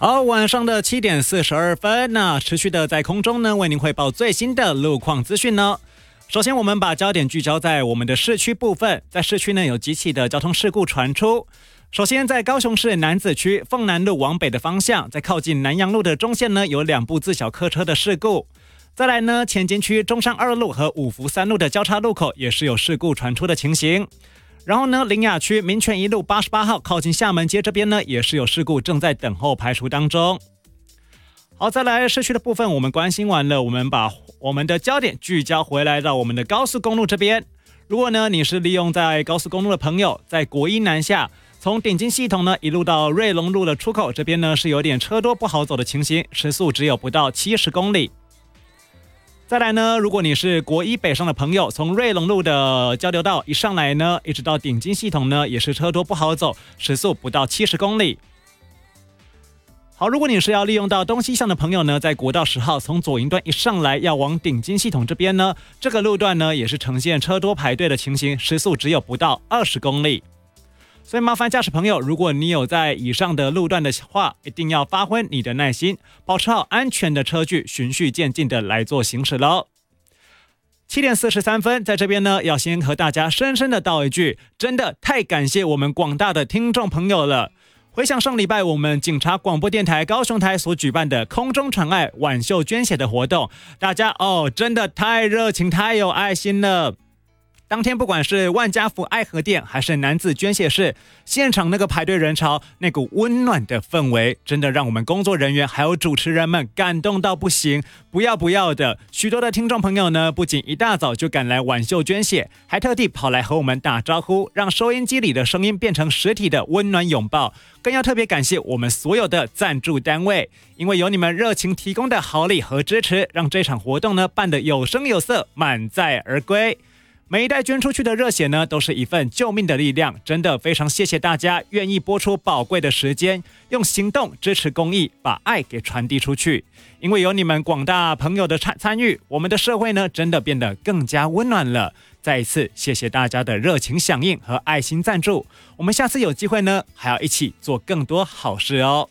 好，晚上的7:42，那持续的在空中呢为您汇报最新的路况资讯呢。首先，我们把焦点聚焦在我们的市区部分，在市区呢有几起的交通事故传出。首先，在高雄市楠梓区凤南路往北的方向，在靠近南阳路的中线呢有2部自小客车的事故。再来呢，前进区中山2路和五福3路的交叉路口也是有事故传出的情形。然后呢，苓雅区民权一路88号靠近厦门街这边呢，也是有事故正在等候排除当中。好，再来市区的部分，我们关心完了，我们把我们的焦点聚焦回来到我们的高速公路这边。如果呢你是利用在高速公路的朋友，在国一南下，从顶金系统呢一路到瑞隆路的出口这边呢，是有点车多不好走的情形，时速只有不到70公里。再来呢，如果你是国一北上的朋友，从瑞隆路的交流道一上来呢，一直到顶金系统呢，也是车多不好走，时速不到70公里。好，如果你是要利用到东西向的朋友呢，在国道10号从左营段一上来要往顶金系统这边呢，这个路段呢也是呈现车多排队的情形，时速只有不到20公里。所以麻烦驾驶朋友，如果你有在以上的路段的话，一定要发挥你的耐心，保持好安全的车距，循序渐进的来做行驶咯。7:43，在这边呢，要先和大家深深的道一句，真的太感谢我们广大的听众朋友了。回想上礼拜我们警察广播电台高雄台所举办的空中传爱挽袖捐血的活动，大家真的太热情太有爱心了。当天不管是万家福爱河店还是男子捐血室，现场那个排队人潮，那股温暖的氛围，真的让我们工作人员还有主持人们感动到不行，不要的。许多的听众朋友呢，不仅一大早就赶来挽袖捐血，还特地跑来和我们打招呼，让收音机里的声音变成实体的温暖拥抱。更要特别感谢我们所有的赞助单位，因为有你们热情提供的好礼和支持，让这场活动呢办得有声有色，满载而归。每一袋捐出去的热血呢，都是一份救命的力量，真的非常谢谢大家愿意拨出宝贵的时间，用行动支持公益，把爱给传递出去。因为有你们广大朋友的参与，我们的社会呢，真的变得更加温暖了。再一次谢谢大家的热情响应和爱心赞助，我们下次有机会呢，还要一起做更多好事哦。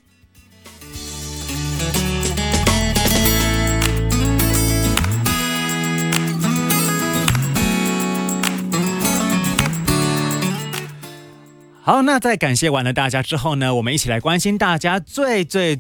好，那在感谢完了大家之后呢，我们一起来关心大家最